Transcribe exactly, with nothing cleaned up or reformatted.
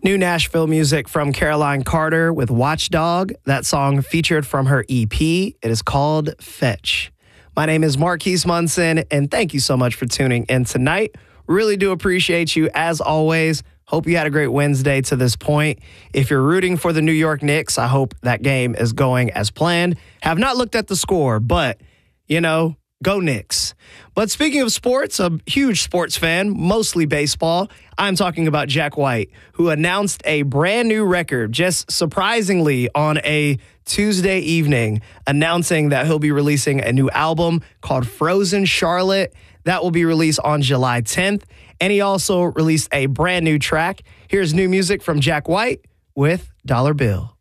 New Nashville music from Caroline Carter with Watchdog. That song featured from her E P. It is called Fetch. My name is Marquise Munson, and thank you so much for tuning in tonight. Really do appreciate you as always. Hope you had a great Wednesday to this point. If you're rooting for the New York Knicks, I hope that game is going as planned. Have not looked at the score, but, you know, go Knicks. But speaking of sports, a huge sports fan, mostly baseball, I'm talking about Jack White, who announced a brand new record just surprisingly on a Tuesday evening, announcing that he'll be releasing a new album called Frozen Charlotte. That will be released on July tenth. And he also released a brand new track. Here's new music from Jack White with Dollar Bill.